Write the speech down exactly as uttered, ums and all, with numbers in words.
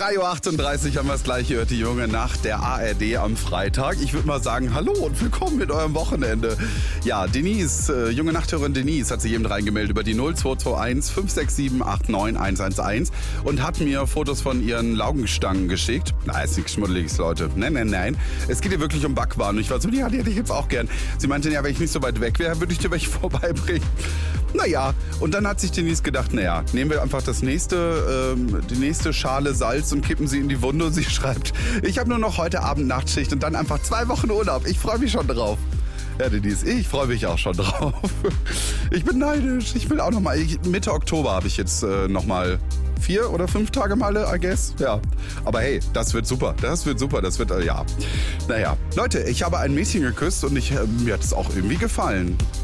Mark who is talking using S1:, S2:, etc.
S1: drei Uhr achtunddreißig haben wir es gleich gehört, die junge Nacht der A R D am Freitag. Ich würde mal sagen, hallo und willkommen mit eurem Wochenende. Ja, Denise, äh, junge Nachthörerin Denise hat sich eben reingemeldet über die null zwei zwei eins fünf sechs sieben acht neun eins eins eins und hat mir Fotos von ihren Laugenstangen geschickt. Na, ist nichts Schmuddeliges, Leute. Nein, nein, nein. Es geht ihr wirklich um Backwaren. Und ich war so, ja, die hätte ich jetzt auch gern. Sie meinte, ja, wenn ich nicht so weit weg wäre, würde ich dir welche vorbeibringen. Naja, und dann hat sich Denise gedacht, naja, nehmen wir einfach das nächste, ähm, die nächste Schale Salz und kippen sie in die Wunde. Und sie schreibt, ich habe nur noch heute Abend Nachtschicht und dann einfach zwei Wochen Urlaub. Ich freue mich schon drauf. Ja, Denise, ich freue mich auch schon drauf. Ich bin neidisch. Ich will auch noch mal, ich, Mitte Oktober habe ich jetzt äh, noch mal vier oder fünf Tage Malle, I guess. Ja, aber hey, das wird super. Das wird super. Das wird, äh, ja. Naja, Leute, ich habe ein Mädchen geküsst und ich, äh, mir hat es auch irgendwie gefallen.